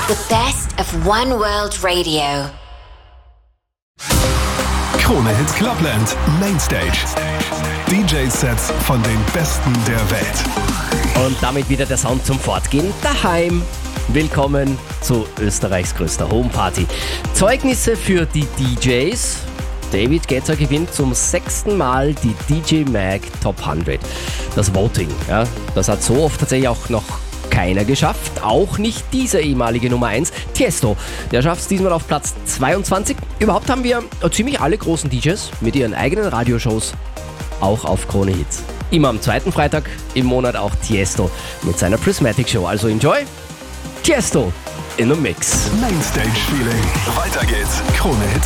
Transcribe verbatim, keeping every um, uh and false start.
The best of One World Radio. Krone Hit Clubland Mainstage. D J-Sets von den Besten der Welt. Und damit wieder der Sound zum Fortgehen daheim. Willkommen zu Österreichs größter Homeparty. Zeugnisse für die D Js. David Guetta gewinnt zum sechsten Mal die D J Mag Top hundert. Das Voting, ja, das hat so oft tatsächlich auch noch keiner geschafft. Auch nicht dieser ehemalige Nummer eins, Tiesto. Der schafft es diesmal auf Platz zweiundzwanzig. Überhaupt haben wir ziemlich alle großen D Js mit ihren eigenen Radioshows auch auf Krone Hits. Immer am zweiten Freitag im Monat auch Tiesto mit seiner Prismatic Show. Also enjoy Tiesto in the Mix. Mainstage Feeling. Weiter geht's. Krone Hit